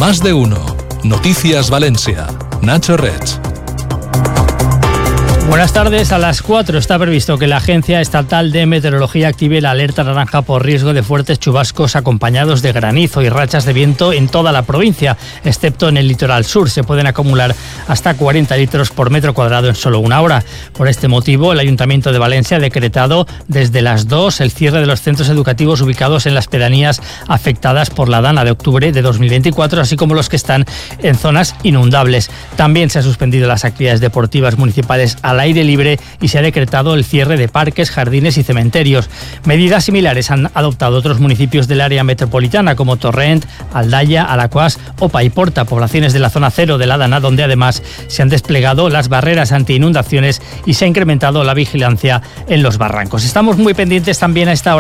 Más de uno. Noticias Valencia. Nacho Rech. Buenas tardes. A las 4 está previsto que la Agencia Estatal de Meteorología active la alerta naranja por riesgo de fuertes chubascos acompañados de granizo y rachas de viento en toda la provincia, excepto en el litoral sur. Se pueden acumular hasta 40 litros por metro cuadrado en solo una hora. Por este motivo, el Ayuntamiento de Valencia ha decretado desde las 2 el cierre de los centros educativos ubicados en las pedanías afectadas por la dana de octubre de 2024, así como los que están en zonas inundables. También se han suspendido las actividades deportivas municipales al aire libre y se ha decretado el cierre de parques, jardines y cementerios. Medidas similares han adoptado otros municipios del área metropolitana como Torrent, Aldaya, Alaquàs o Paiporta, poblaciones de la zona cero de la dana, donde además se han desplegado las barreras anti-inundaciones y se ha incrementado la vigilancia en los barrancos. Estamos muy pendientes también a esta hora